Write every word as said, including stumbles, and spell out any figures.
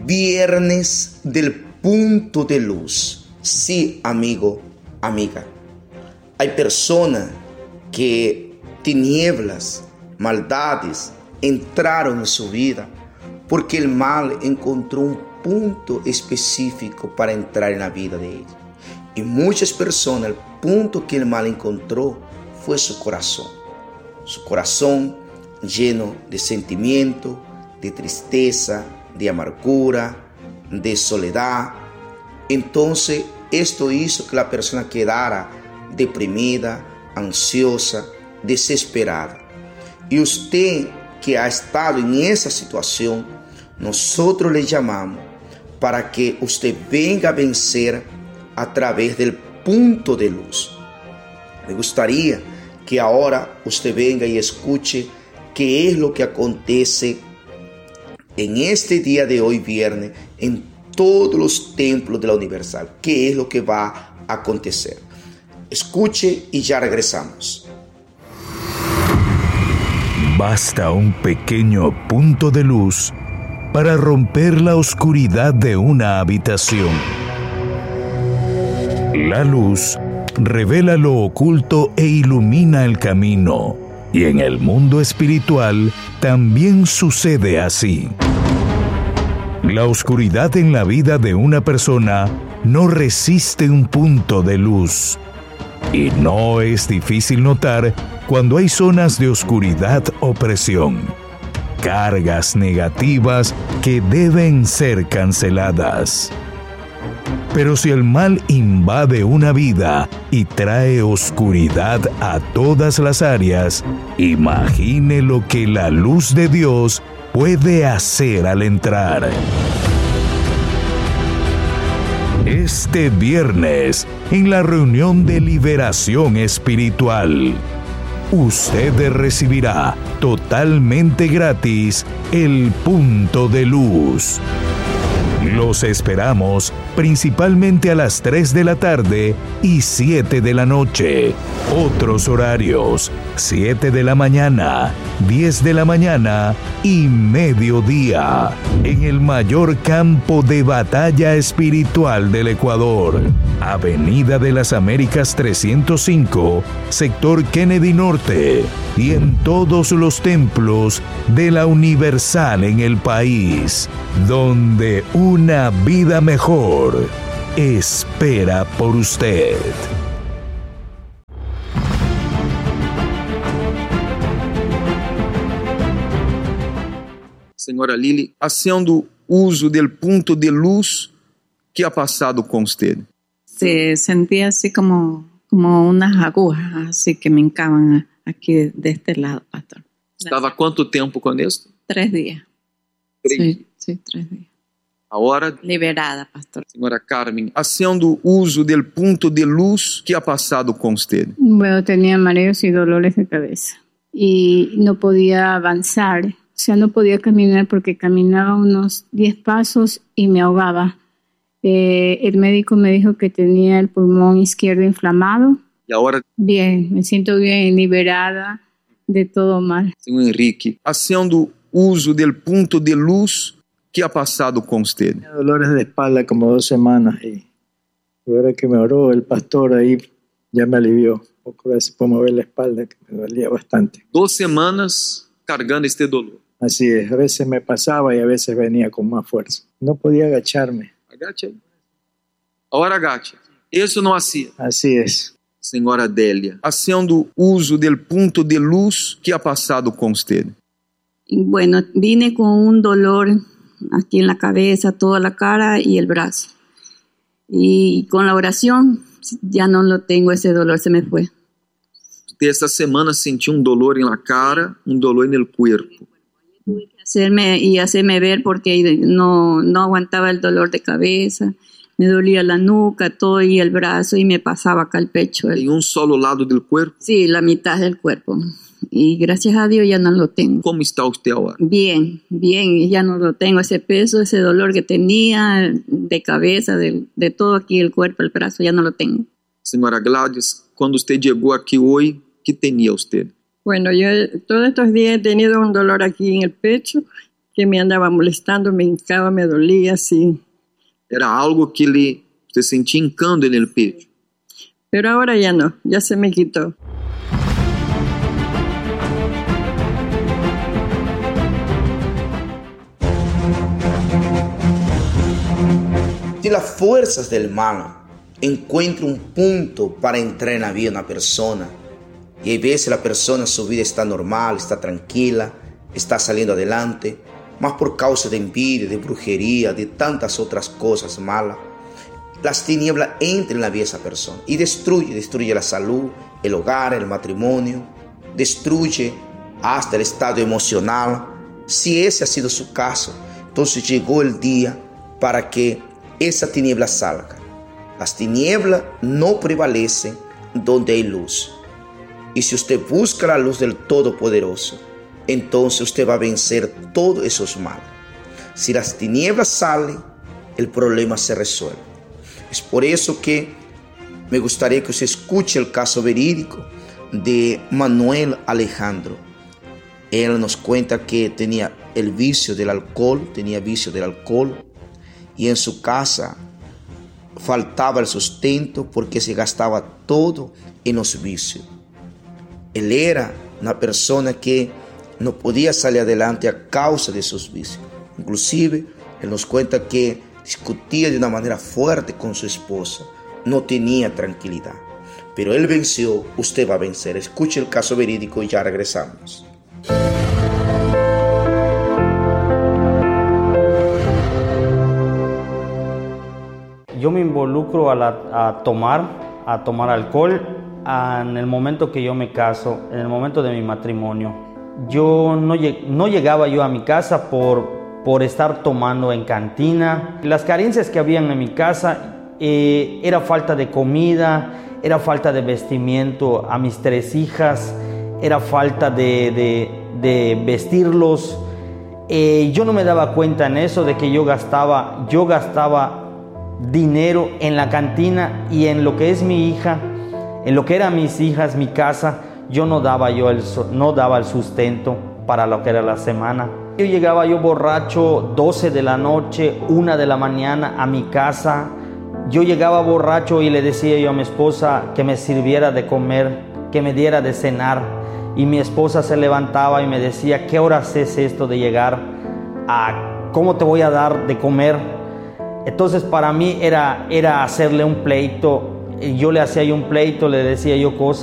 Viernes del punto de luz. Sí, amigo, amiga. Hay personas que tinieblas, maldades entraron en su vida porque el mal encontró un punto específico para entrar en la vida de ellos. Y muchas personas, el punto que el mal encontró fue su corazón. Su corazón lleno de sentimiento, de tristeza, de amargura, de soledad. Entonces, esto hizo que la persona quedara deprimida, ansiosa, desesperada. Y usted que ha estado en esa situación, nosotros le llamamos para que usted venga a vencer a través del punto de luz. Me gustaría que ahora usted venga y escuche qué es lo que acontece en este día de hoy, viernes, en todos los templos de la Universal. ¿Qué es lo que va a acontecer? Escuche y ya regresamos. Basta un pequeño punto de luz para romper la oscuridad de una habitación. La luz revela lo oculto e ilumina el camino. Y en el mundo espiritual también sucede así. La oscuridad en la vida de una persona no resiste un punto de luz. Y no es difícil notar cuando hay zonas de oscuridad o presión, cargas negativas que deben ser canceladas. Pero si el mal invade una vida y trae oscuridad a todas las áreas, imagine lo que la luz de Dios puede hacer al entrar. Este viernes, en la reunión de liberación espiritual, usted recibirá totalmente gratis el punto de luz. Los esperamos principalmente a las tres de la tarde y siete de la noche. Otros horarios: siete de la mañana, diez de la mañana y mediodía. En el mayor campo de batalla espiritual del Ecuador. Avenida de las Américas trescientos cinco, sector Kennedy Norte. Y en todos los templos de la Universal en el país, donde una vida mejor espera por usted. Senhora Lili, haciendo uso del punto de luz, ¿qué ha pasado con usted? Se sentía así como, como unas agujas, así que me hincaban aquí de este lado, pastor. ¿Estaba cuánto tiempo con esto? Tres días. Tres sí, días. sí, tres días. Ahora, liberada, pastor. Senhora Carmen, haciendo uso del punto de luz, ¿qué ha pasado con usted? Bueno, tenía mareos y dolores de cabeza y no podía avanzar, o sea, no podía caminar porque caminaba unos diez pasos y me ahogaba. Eh, el médico me dijo que tenía el pulmón izquierdo inflamado. ¿Y ahora? Bien, me siento bien, liberada de todo mal. Senhor Enrique, haciendo uso del punto de luz, ¿qué ha pasado con usted? Tenía dolores de espalda como dos semanas y ahora que me oró el pastor ahí ya me alivió. Un poco veces puedo mover la espalda que me dolía bastante. Dos semanas cargando este dolor. Así es, a veces me pasaba y a veces venía con más fuerza. No podía agacharme. Agache. Ahora agache. Eso no hacía. Así es. Senhora Délia, haciendo uso del punto de luz, ¿qué ha pasado con usted? Bueno, vine con un dolor aquí en la cabeza, toda la cara y el brazo. Y con la oración ya no lo tengo, ese dolor se me fue. Usted esta semana sintió un dolor en la cara, un dolor en el cuerpo. Tuve que hacerme y hacerme ver porque no, no aguantaba el dolor de cabeza. Me dolía la nuca, todo y el brazo y me pasaba acá el pecho. ¿En un solo lado del cuerpo? Sí, la mitad del cuerpo. Y gracias a Dios ya no lo tengo. ¿Cómo está usted ahora? Bien, bien, ya no lo tengo. Ese peso, ese dolor que tenía de cabeza, de, de todo aquí el cuerpo, el brazo, ya no lo tengo. Señora Gladys, cuando usted llegó aquí hoy, ¿qué tenía usted? Bueno, yo todos estos días he tenido un dolor aquí en el pecho, que me andaba molestando, me hincaba, me dolía, así. Era algo que lhe, você sentia hincando en el pecho. Pero ahora ya no, ya se me quitó. Si las fuerzas del mal encuentran un punto para entrar en la vida de una persona, y a veces la persona, su vida está normal, está tranquila, está saliendo adelante, mas por causa de envidia, de brujería, de tantas otras cosas malas, las tinieblas entran en la vida de esa persona y destruye, destruye la salud, el hogar, el matrimonio, destruye hasta el estado emocional. Si ese ha sido su caso, entonces llegó el día para que esa tiniebla salga. Las tinieblas no prevalecen donde hay luz. Y si usted busca la luz del Todopoderoso, entonces usted va a vencer todos esos males. Si las tinieblas salen, el problema se resuelve. Es por eso que me gustaría que usted escuche el caso verídico de Manuel Alejandro. Él nos cuenta que tenía el vicio del alcohol, tenía vicio del alcohol, y en su casa faltaba el sustento porque se gastaba todo en los vicios. Él era una persona que no podía salir adelante a causa de sus vicios. Inclusive, él nos cuenta que discutía de una manera fuerte con su esposa, no tenía tranquilidad. Pero él venció, usted va a vencer. Escuche el caso verídico y ya regresamos. Yo me involucro a, la, a tomar, a tomar alcohol a, en el momento que yo me caso, en el momento de mi matrimonio. Yo no, no llegaba yo a mi casa por, por estar tomando en cantina. Las carencias que habían en mi casa eh, era falta de comida, era falta de vestimiento a mis tres hijas, era falta de, de, de vestirlos. Eh, yo no me daba cuenta en eso de que yo gastaba, yo gastaba dinero en la cantina y en lo que es mi hija, en lo que eran mis hijas, mi casa, yo no daba yo el, no daba el sustento para lo que era la semana. Yo llegaba yo borracho doce de la noche, una de la mañana a mi casa. Yo llegaba borracho y le decía yo a mi esposa que me sirviera de comer, que me diera de cenar. Y mi esposa se levantaba y me decía, ¿qué horas es esto de llegar a cómo te voy a dar de comer? Entonces para mí era, era hacerle un pleito. Yo le hacía yo un pleito, le decía yo cosas.